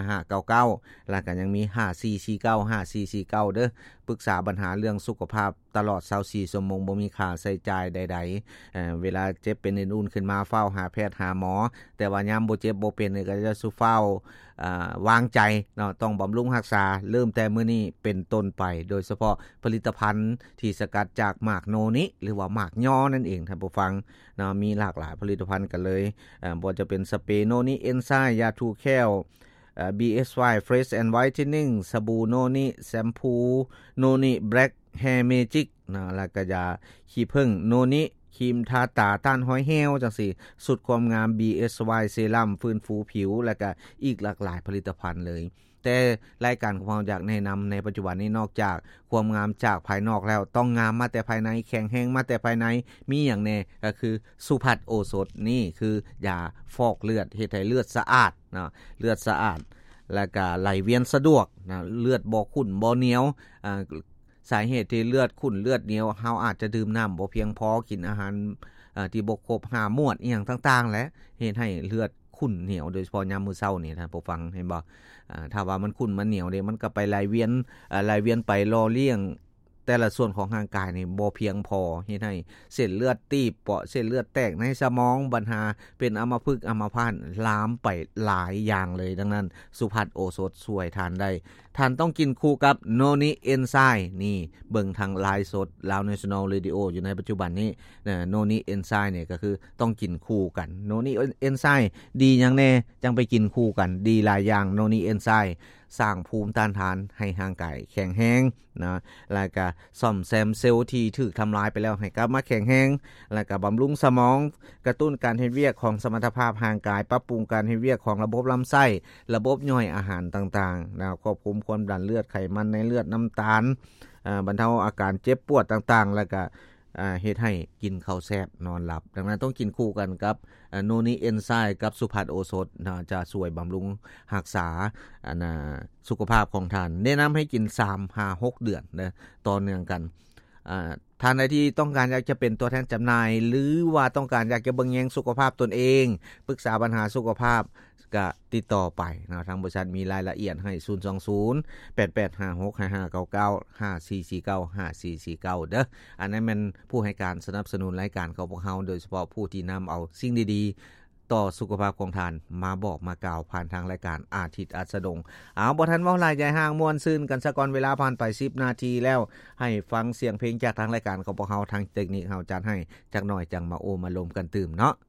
5599แล้วก็ยังมี54495449เด้อปรึกษาปัญหาเรื่องสุขภาพตลอด24ชั่วโมงบ่มีค่าใช้จ่ายใดๆเวลาเจ็บเป็นอื่นๆขึ้นมาเฝ้าหาแพทย์หาหมอแต่ว่ายามบ่เจ็บบ่เป็นนี่ก็จะสุเฝ้าวางใจเนาะต้องบำรุงรักษาเริ่มแต่มื้อนี้เป็นต้นไปโดยเฉพาะผลิตภัณฑ์ที่สกัดจากหมากโนนิหรือว่าหมากยอนั่นเองท่านผู้ฟังเนาะมีหลากหลายผลิตภัณฑ์กันเลยบ่จะเป็นสเปรย์โนนิเอนไซม์ยาทูแคลBSY Fresh and Whitening สบู่โนนิแชมพูโนนิแบล็กแฮร์เมจิกนะแล้วก็ยาขี้ผึ้งโนนิครีมทาตาต้านหอยแห้วจังซี่สุดความงาม BSY เซรั่มฟื้นฟูผิวแล้วก็อีกหลากหลายผลิตภัณฑ์เลยแต่รายการของเราอยากแนะนำในปัจจุบันนี้นอกจากความงามจากภายนอกแล้วต้องงามมาแต่ภายในแข็งแรงมาแต่ภายในมีอย่างแน่ก็คือสุภัทรโอสถนี่คือยาฟอกเลือดเฮ็ดให้เลือดสะอาดเนาะเลือดสะอาดแล้วก็ไหลเวียนสะดวกนะเลือดบ่ขุ่นบ่เหนียวสาเหตุที่เลือดขุ่นเลือดเหนียวเฮาอาจจะดื่มน้ำบ่เพียงพอกินอาหารที่บ่ครบ5หมวดอีหยังต่างๆและเฮ็ดให้เลือดขุ่นเหนียวโดยเฉพาะยามมื้อเช้านี่ท่านผู้ฟังเห็นบ่ถ้าว่ามันขุ่นมันเหนียวเด้มันก็ไปไหลเวียนไปล่อเลี้ยงแต่ละส่วนของร่างกายนี่บ่เพียงพอเฮ็ดให้เส้นเลือดตีบเปาะเส้นเลือดแตกในสมองปัญหาเป็นอัมพฤกษ์อัมพาตลามไปหลายอย่างเลยดังนั้นสุภัทรโอสถช่วยทานได้ท่านต้องกินคู่กับโนนิเอนไซม์นี่เบิ่งทางไลฟ์สดลาว National Radio อยู่ในปัจจุบันนี้โนนิเอนไซม์เนี่ยก็คือต้องกินคู่กันโนนิเอนไซม์ดีหยังแน่จังไปกินคู่กันดีหลายอย่างโนนิเอนไซม์สร้างภูมิต้านทานให้ร่างกายแข็งแรงนะแล้วก็ซ่อมแซมเซลล์ที่ถูกทำลายไปแล้วให้กลับมาแข็งแรงแล้วก็บำรุงสมองกระตุ้นการเฮ็ดเวียกของสมรรถภาพร่างกายปรับปรุงการเฮ็ดเวียกของระบบลำไส้ระบบย่อยอาหารต่างๆนะควบคุมความดันเลือดไขมันในเลือดน้ำตาลบรรเทาอาการเจ็บปวดต่างๆแล้วก็เฮ็ดให้กินข้าวแซ่บนอนหลับดังนั้นต้องกินคู่กันกับโนนิเอนไซม์กับสุภัทรโอสถจะช่วยบำรุงรักษาสุขภาพของท่านแนะนำให้กิน 3-5-6 เดือนนะต่อเนื่องกันท่านใดที่ต้องการอยากจะเป็นตัวแทนจำหน่ายหรือว่าต้องการอยากจะเบิ่งแยงสุขภาพตนเองปรึกษาปัญหาสุขภาพก็ติดต่อไปนะทางบริษัทมีรายละเอียดให้020-8856-5599-5449-5449เด้ออันนั้นมันผู้ให้การสนับสนุนรายการของพวกเฮาโดยเฉพาะผู้ที่นำเอาสิ่งดีๆต่อสุขภาพของท่านมาบอกมากล่าวผ่านทางรายการอาทิตย์อัสดงบ่ทันเว้าหลายใหญ่ห้างม่วนซื่นกันซะก่อนเวลาผ่านไป10นาทีแล้วให้ฟังเสียงเพลงจากทางรายการของพวกเฮาทางเทคนิคเฮาจัดให้จักหน่อยจังมาโอมาลมกันตื่มเนาะ